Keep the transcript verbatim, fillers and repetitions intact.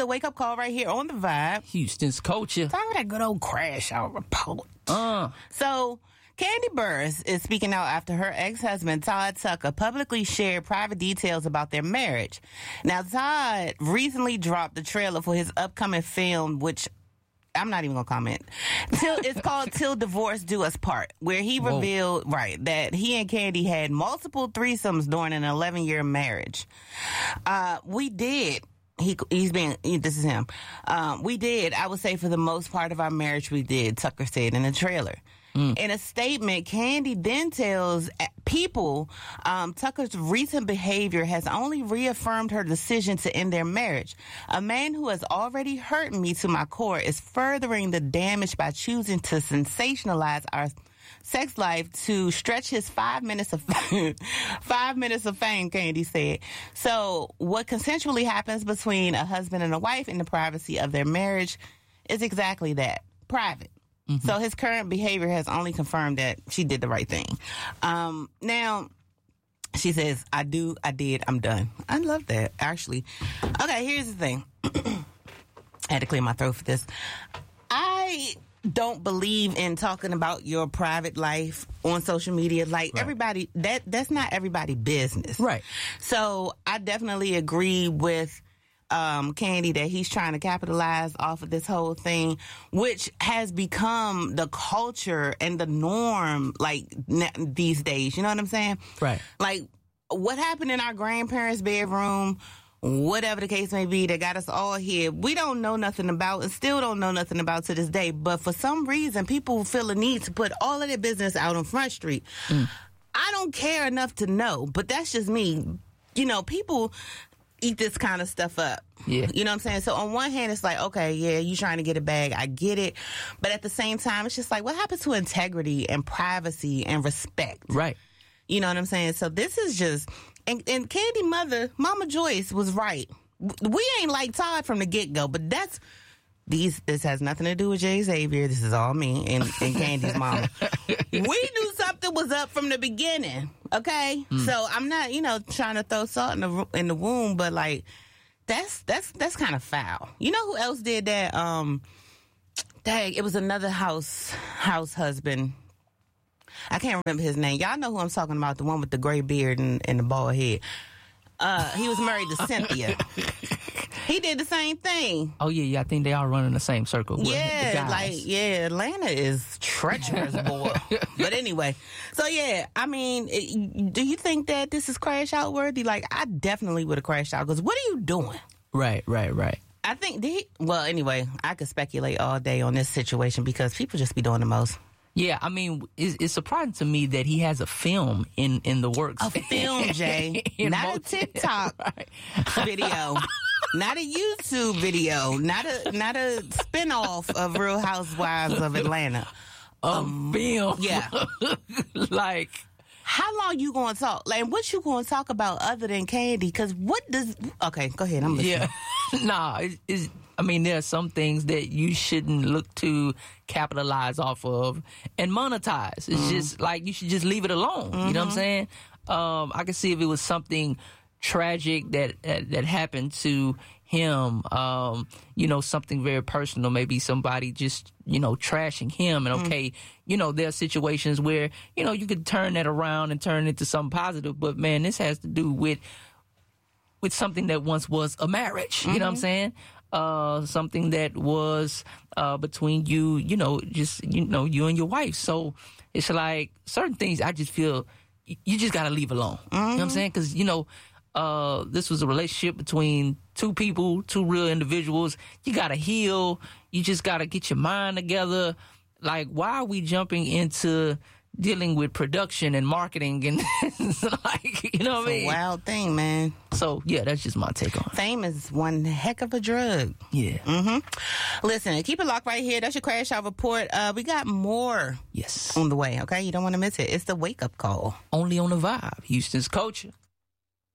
the wake up call right here on the Vibe. Houston's culture. Time for that good old crash out report. Uh. So, Kandi Burruss is speaking out after her ex-husband, Todd Tucker, publicly shared private details about their marriage. Now, Todd recently dropped the trailer for his upcoming film, which I'm not even going to comment. Till, it's called Till Divorce Do Us Part, where he Whoa. revealed, right, that he and Kandi had multiple threesomes during an eleven-year marriage. Uh, we did. He, he's being, this is him. Um, we did, I would say for the most part of our marriage, we did, Tucker said in the trailer. Mm. In a statement, Kandi then tells people um, Tucker's recent behavior has only reaffirmed her decision to end their marriage. A man who has already hurt me to my core is furthering the damage by choosing to sensationalize our sex life to stretch his five minutes of five minutes of fame, Kandi said. So what consensually happens between a husband and a wife in the privacy of their marriage is exactly that, private. Mm-hmm. So his current behavior has only confirmed that she did the right thing. Um, now, she says, I do, I did, I'm done. I love that, actually. Okay, here's the thing. I had to clear my throat for this. I don't believe in talking about your private life on social media. Like, right. everybody, that that's not everybody's business. Right. So I definitely agree with Um, Kandi that he's trying to capitalize off of this whole thing, which has become the culture and the norm, like, n- these days. You know what I'm saying? Right. Like, what happened in our grandparents' bedroom, whatever the case may be, that got us all here, we don't know nothing about and still don't know nothing about to this day. But for some reason, people feel a need to put all of their business out on Front Street. Mm. I don't care enough to know, but that's just me. You know, people eat this kind of stuff up. Yeah. You know what I'm saying? So on one hand, it's like, okay, yeah, you trying to get a bag. I get it. But at the same time, it's just like, what happens to integrity and privacy and respect? Right. You know what I'm saying? So this is just, and, and Kandi mother, Mama Joyce was right. We ain't like Todd from the get-go, but that's, these, this has nothing to do with Jay Xavier. This is all me and, and Kandi's mama. We knew something was up from the beginning. Okay, mm. So I'm not, you know, trying to throw salt in the in the wound, but like, that's that's that's kind of foul. You know who else did that? Um, dang, it was another house house husband. I can't remember his name. Y'all know who I'm talking about? The one with the gray beard and, and the bald head. Uh, he was married to Cynthia. He did the same thing. Oh, yeah, yeah. I think they all run in the same circle. Yeah, like, yeah, Atlanta is treacherous, boy. But anyway, so yeah, I mean, it, do you think that this is crash out worthy? Like, I definitely would have crashed out, because what are you doing? Right, right, right. I think, did he, well, anyway, I could speculate all day on this situation because people just be doing the most. Yeah, I mean, it's, it's surprising to me that he has a film in, in the works. A film, Jay. Not a TikTok right. video. Not a YouTube video. Not a not a spinoff of Real Housewives of Atlanta. A um, film. Yeah. Like, how long you gonna talk? Like, what you gonna talk about other than Kandi? Because what does? Okay, go ahead. I'm listening. Yeah. nah, it, it's. I mean, there are some things that you shouldn't look to capitalize off of and monetize. It's mm-hmm. just like, you should just leave it alone. Mm-hmm. You know what I'm saying? Um, I can see if it was something tragic that uh, that happened to him, um, you know, something very personal, maybe somebody just, you know, trashing him. And okay, mm. you know, there are situations where, you know, you could turn that around and turn it into something positive. But man, this has to do with with something that once was a marriage. Mm-hmm. You know what I'm saying? Uh, something that was uh, between you, you know, just, you know, you and your wife. So it's like certain things I just feel you just got to leave alone. Mm-hmm. You know what I'm saying? Because, you know, uh, this was a relationship between two people, two real individuals. You got to heal. You just got to get your mind together. Like, why are we jumping into dealing with production and marketing and like, you know what I mean? It's a wild thing, man. So, yeah, that's just my take on it. Fame is one heck of a drug. Yeah. Mm-hmm. Listen, keep it locked right here. That's your Crash Out Report. Uh, we got more yes on the way, okay? You don't want to miss it. It's the wake-up call. Only on the Vibe. Houston's culture.